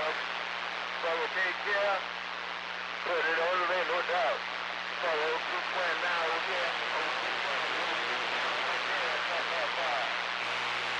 Bravo, take care. Put it on the railroad down.